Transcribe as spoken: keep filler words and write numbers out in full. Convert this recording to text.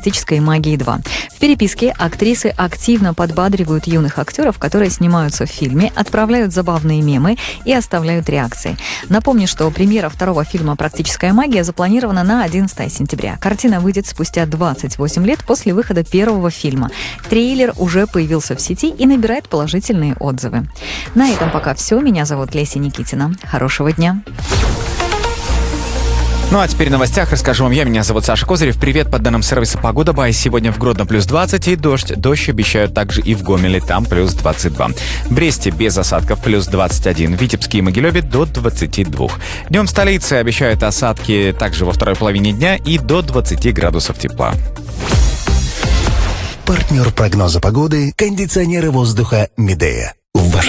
«Практической магии два». В переписке актрисы активно подбадривают юных актеров, которые снимаются в фильме, отправляют забавные мемы и оставляют реакции. Напомню, что премьера второго фильма «Практическая магия» запланирована на одиннадцатое сентября. Картина выйдет спустя двадцать восемь лет после выхода первого фильма. Трейлер уже появился в сети и набирает положительные отзывы. На этом пока все. Меня зовут Леся Никитина. Хорошего дня. Ну а теперь в новостях расскажу вам я. Меня зовут Саша Козырев. Привет, по данным сервиса «Погода Бай». Сегодня в Гродно плюс двадцать и дождь. Дождь обещают также и в Гомеле, там плюс двадцать два. В Бресте без осадков плюс двадцать один. В Витебске и Могилеве до двадцати двух. Днем в столице обещают осадки также во второй половине дня и до двадцати градусов тепла. Партнер прогноза погоды — кондиционеры воздуха «Медея».